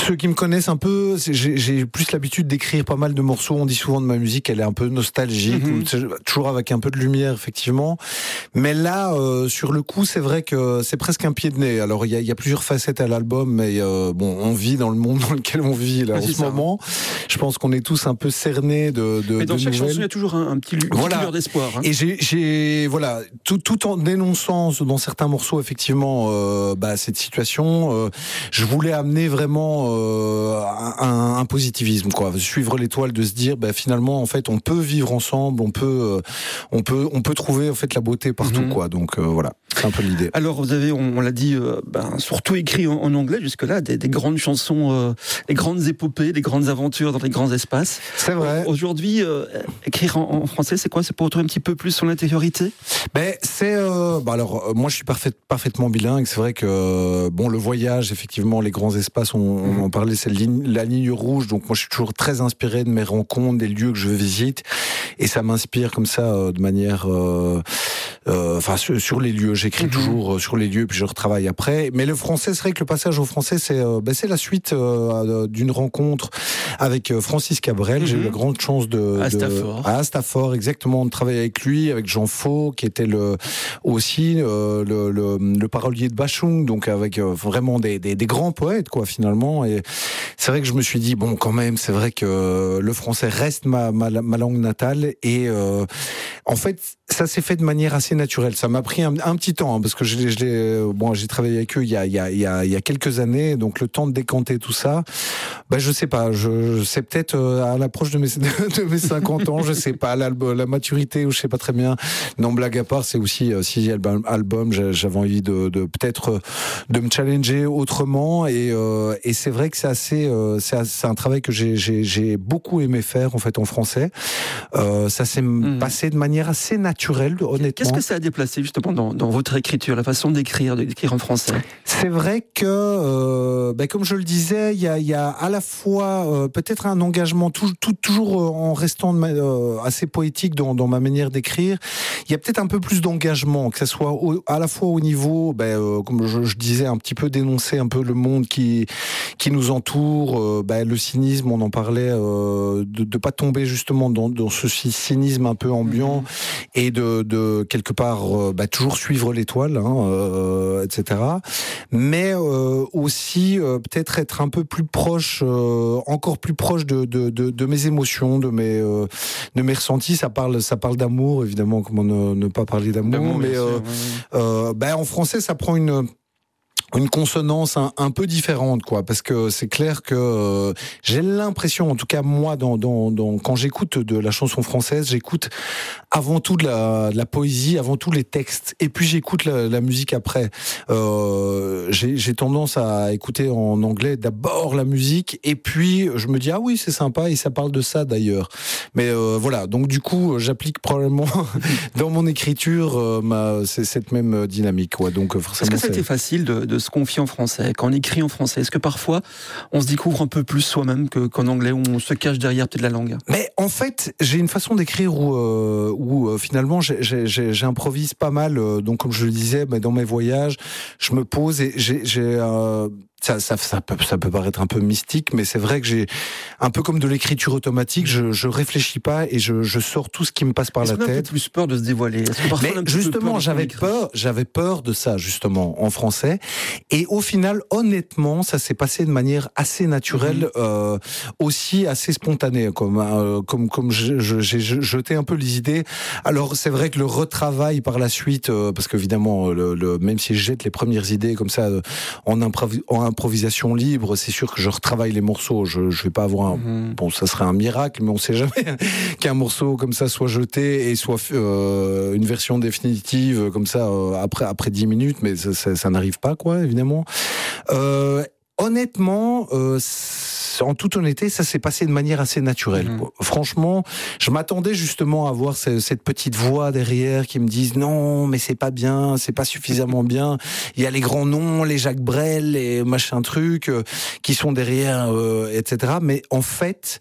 Ceux qui me connaissent un peu, j'ai plus l'habitude d'écrire pas mal de morceaux. On dit souvent de ma musique, elle est un peu nostalgique, toujours avec un peu de lumière, effectivement. Mais là, sur le coup, c'est vrai que c'est presque un pied de nez. Alors, il y a plusieurs facettes à l'album, mais bon, on vit dans le monde dans lequel on vit là en ce moment. Je pense qu'on est tous un peu cernés de mais dans chaque nouvelles. chanson, il y a toujours un petit lueur d'espoir. Hein. Et j'ai voilà, tout en dénonçant dans certains morceaux, effectivement, cette situation, je voulais amener vraiment un positivisme, quoi. Suivre l'étoile, de se dire, finalement, en fait, on peut vivre ensemble, on peut trouver en fait la beauté partout, quoi. Donc voilà, c'est un peu l'idée. Alors vous avez, on l'a dit, surtout écrit en anglais jusque-là, des grandes chansons, des grandes épopées, des grandes aventures dans les grands espaces. C'est vrai. Aujourd'hui, écrire en français, c'est quoi? C'est pour retrouver un petit peu plus son intériorité? Alors moi, je suis parfaitement bilingue. C'est vrai que le voyage, effectivement, les grands espaces, on en parlait, c'est la ligne rouge. Donc moi, je suis toujours très inspiré de mes rencontres, des lieux que je visite, et ça m'inspire comme ça de manière, sur les lieux. J'écris toujours sur les lieux, puis je retravaille après. Mais le français, c'est vrai que le passage au français, c'est la suite d'une rencontre avec Francis Cabrel. J'ai eu la grande chance à Stafford, exactement, de travailler avec lui, avec Jean Faux, qui était le parolier de Bachung, donc avec vraiment des grands poètes, quoi, finalement. Et c'est vrai que je me suis dit, bon, quand même, c'est vrai que le français reste ma langue natale, et en fait, ça s'est fait de manière assez naturelle. Ça m'a pris un petit temps, parce que j'ai travaillé avec eux il y a quelques années, donc le temps de décanter tout ça, je sais pas, c'est peut-être à l'approche de mes 50 ans, je sais pas, la maturité, ou je sais pas très bien. Non, blague à part, c'est aussi 6 albums, j'avais envie de peut-être de me challenger autrement, et c'est vrai que c'est un travail que j'ai beaucoup aimé faire, en fait, en français. Ça s'est passé de manière assez naturelle, honnêtement. Qu'est-ce que ça a déplacé, justement, dans votre écriture, la façon d'écrire en français? C'est vrai que, comme je le disais, il y a à la fois peut-être un engagement toujours en restant assez poétique dans ma manière d'écrire. Il y a peut-être un peu plus d'engagement, que ce soit à la fois au niveau, comme je disais, un petit peu dénoncer un peu le monde qui nous entoure, le cynisme, on en parlait, de pas tomber justement dans ce cynisme un peu ambiant, et de quelque part toujours suivre l'étoile, etc. Mais aussi peut-être être un peu plus proche, encore plus proche de mes émotions, de mes ressentis. Ça parle d'amour, évidemment, comment ne pas parler d'amour, mais en français, ça prend une consonance un peu différente, quoi, parce que c'est clair que j'ai l'impression, en tout cas moi, quand j'écoute de la chanson française, j'écoute avant tout de la poésie, avant tout les textes, et puis j'écoute la musique après. J'ai tendance à écouter en anglais d'abord la musique, et puis je me dis ah oui, c'est sympa, et ça parle de ça d'ailleurs. Mais voilà, donc du coup j'applique probablement dans mon écriture cette même dynamique, ouais. Donc forcément. Est-ce que ça a été facile de se confier en français, quand on écrit en français? Est-ce que parfois on se découvre un peu plus soi-même qu'en anglais, où on se cache derrière peut-être la langue? Mais en fait, j'ai une façon d'écrire où finalement j'improvise pas mal. Donc comme je le disais, dans mes voyages, je me pose et ça peut paraître un peu mystique, mais c'est vrai que j'ai un peu comme de l'écriture automatique. Je réfléchis pas et je sors tout ce qui me passe par la tête. Est-ce qu'on a plus peur de se dévoiler? Mais justement, j'avais peur de ça, justement, en français. Et au final, honnêtement, ça s'est passé de manière assez naturelle, aussi assez spontanée, comme j'ai jeté un peu les idées. Alors c'est vrai que le retravail par la suite, parce qu'évidemment, même si je jette les premières idées comme ça en improvisation libre, c'est sûr que je retravaille les morceaux. Je vais pas avoir ça serait un miracle, mais on sait jamais qu'un morceau comme ça soit jeté et soit une version définitive comme ça après 10 minutes, mais ça n'arrive pas, quoi, évidemment. Honnêtement, en toute honnêteté, ça s'est passé de manière assez naturelle. Franchement, je m'attendais justement à voir cette petite voix derrière qui me dise non, mais c'est pas bien, c'est pas suffisamment bien. Il y a les grands noms, les Jacques Brel, les machin trucs qui sont derrière, etc. Mais en fait,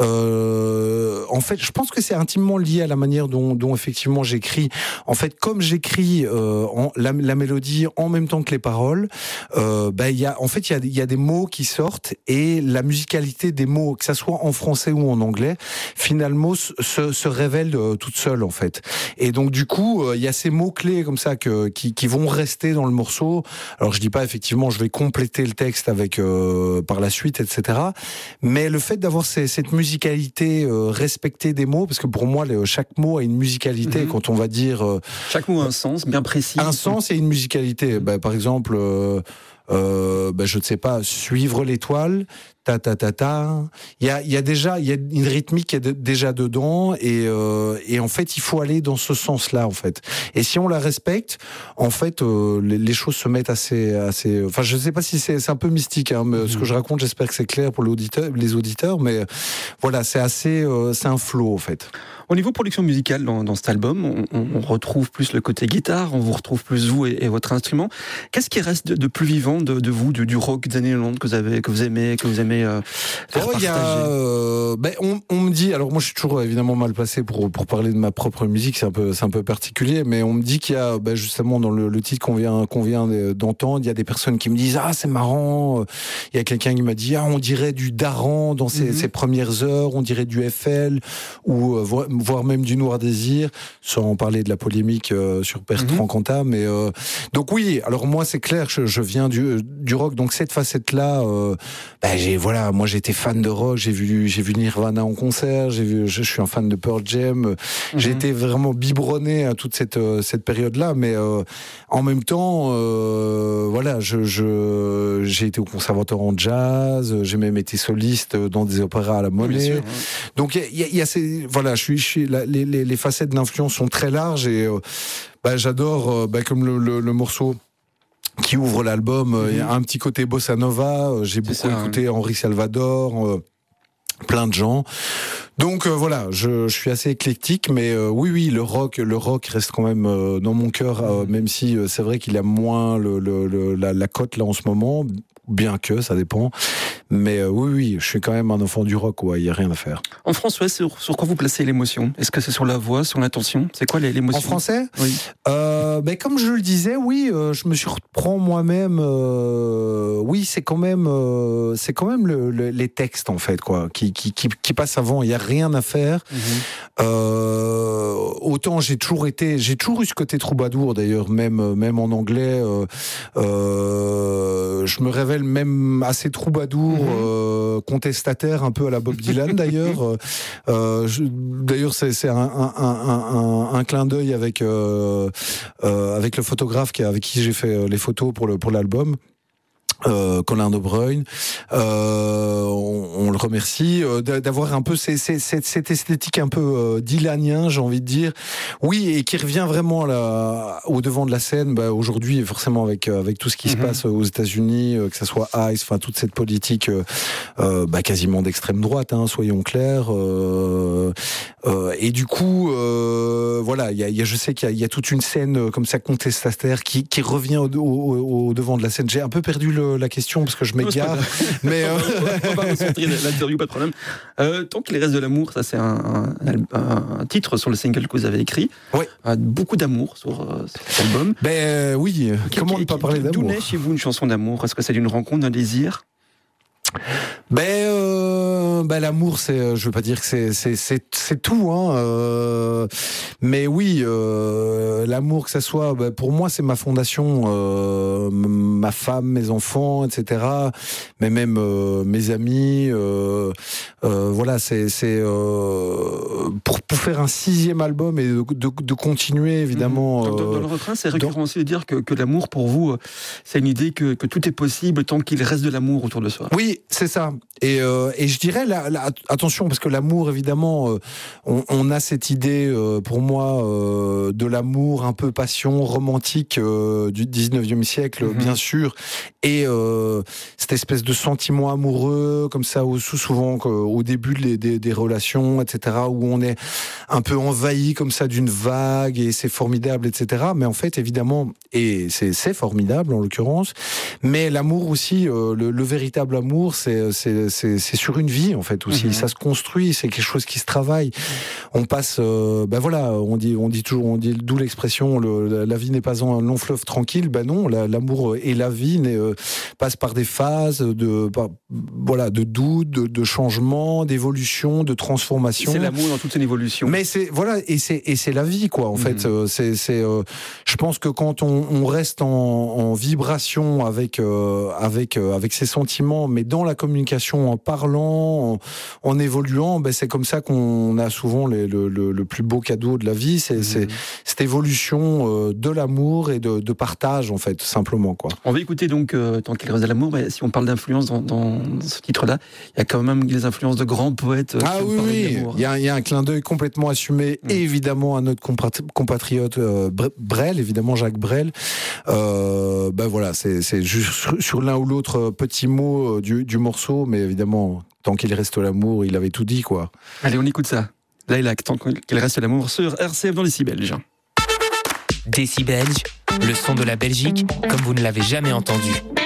je pense que c'est intimement lié à la manière dont effectivement j'écris. En fait, comme j'écris la mélodie en même temps que les paroles, il y a des mots qui sortent et la musicalité des mots, que ça soit en français ou en anglais, finalement se révèle toute seule en fait. Et donc du coup, il y a ces mots clés comme ça qui vont rester dans le morceau. Alors je dis pas effectivement, je vais compléter le texte avec par la suite, etc. Mais le fait d'avoir cette musicalité respectée des mots, parce que pour moi chaque mot a une musicalité. Quand on va dire chaque mot a un sens bien précis. Un sens et une musicalité. Par exemple. Je ne sais pas, suivre l'étoile, ta ta ta ta. Il y a déjà une rythmique qui est déjà dedans et en fait il faut aller dans ce sens-là en fait. Et si on la respecte, en fait les choses se mettent assez. Enfin, je ne sais pas si c'est un peu mystique, hein, mais ce que je raconte, j'espère que c'est clair pour les auditeurs, mais voilà, c'est un flow en fait. Au niveau production musicale dans cet album, on retrouve plus le côté guitare, on vous retrouve plus vous et votre instrument. Qu'est-ce qui reste de plus vivant de vous, du rock des années 90 que vous aimez faire partager? On me dit, alors moi je suis toujours évidemment mal placé pour parler de ma propre musique, c'est un peu particulier, mais on me dit qu'il y a justement dans le titre qu'on vient d'entendre, il y a des personnes qui me disent c'est marrant, il y a quelqu'un qui m'a dit on dirait du Daran dans ses premières heures, on dirait du FL ou voire même du Noir Désir, sans parler de la polémique sur Bertrand Cantat, mais donc oui, alors moi c'est clair, je viens du rock, donc cette facette-là, moi j'étais fan de rock, j'ai vu Nirvana en concert, je suis un fan de Pearl Jam, j'ai été vraiment biberonné à toute cette période-là, mais en même temps, j'ai été au conservatoire en jazz, j'ai même été soliste dans des opéras à la Monnaie, donc il y a les facettes d'influence sont très larges et j'adore comme le morceau qui ouvre l'album, il y a un petit côté bossa nova, j'ai beaucoup écouté Henri Salvador, plein de gens. Donc je suis assez éclectique, mais oui, le rock reste quand même dans mon cœur, même si c'est vrai qu'il a moins la cote là en ce moment, bien que ça dépend. Mais oui, je suis quand même un enfant du rock, il y a rien à faire. En français, sur quoi vous placez l'émotion? Est-ce que c'est sur la voix, sur l'intention? C'est quoi l'émotion? En français? Oui. Comme je le disais, oui, je me surprends moi-même. Oui, c'est quand même les textes en fait, quoi, qui passent avant. Il y a rien à faire. Autant j'ai toujours eu ce côté troubadour d'ailleurs, même en anglais. Je me révèle même assez troubadour, contestataire, un peu à la Bob Dylan d'ailleurs. D'ailleurs, c'est un clin d'œil avec le photographe avec qui j'ai fait les photos pour l'album. Colin De Bruyne, on le remercie d'avoir un peu cette esthétique un peu dylanien, j'ai envie de dire, oui, et qui revient vraiment au devant de la scène aujourd'hui, forcément avec tout ce qui se passe aux États-Unis, que ça soit ICE, enfin toute cette politique quasiment d'extrême droite, soyons clairs, et du coup je sais qu'il y a toute une scène comme ça contestataire qui revient au devant de la scène. J'ai un peu perdu la question parce que je m'égare, mais on va recentrer l'interview, pas de problème. Tant qu'il reste de l'amour, ça c'est un titre sur le single que vous avez écrit. Oui. Beaucoup d'amour sur cet album. Oui. Comment ne pas parler d'amour? D'où naît chez vous une chanson d'amour? Est-ce que c'est d'une rencontre, d'un désir? L'amour, je veux pas dire que c'est tout, mais oui, l'amour, que ça soit, pour moi, c'est ma fondation, ma femme, mes enfants, etc. Mais même mes amis, c'est pour faire un 6e album et de continuer évidemment. Dans le refrain, c'est récurrent aussi de dire que l'amour pour vous, c'est une idée que tout est possible tant qu'il reste de l'amour autour de soi. Oui, c'est ça. Et je dirais, attention, parce que l'amour, évidemment, on a cette idée, pour moi, de l'amour un peu passion romantique du 19e siècle, bien sûr, et cette espèce de sentiment amoureux, comme ça, souvent au début des relations, etc., où on est un peu envahi comme ça d'une vague, et c'est formidable, etc. Mais en fait, évidemment, et c'est formidable en l'occurrence, mais l'amour aussi, le véritable amour, c'est sur une vie en fait aussi. Ça se construit, c'est quelque chose qui se travaille. On passe, voilà, on dit d'où l'expression la vie n'est pas un long fleuve tranquille. Non, l'amour et la vie passent par des phases de doute, de changement, d'évolution, de transformation. C'est l'amour dans toute une évolution. Mais c'est la vie, quoi. En fait, je pense que quand on reste en vibration avec ses sentiments, mais dans la communication, en parlant, en évoluant, c'est comme ça qu'on a souvent le plus beau cadeau de la vie. C'est cette évolution de l'amour et de partage, en fait, simplement, quoi. On va écouter donc Tant qu'il reste de l'amour. Mais si on parle d'influence dans ce titre-là, il y a quand même des influences de grands poètes. Oui. Il y a un clin d'œil complètement assumé, évidemment, à notre compatriote Brel, évidemment Jacques Brel. Voilà, c'est juste sur l'un ou l'autre petit mot du morceau, mais évidemment, tant qu'il reste l'amour, il avait tout dit, quoi. Allez, on écoute ça. Lilac, Tant qu'il reste l'amour, sur RCF dans Décibelge Belge. Décibelge, le son de la Belgique comme vous ne l'avez jamais entendu.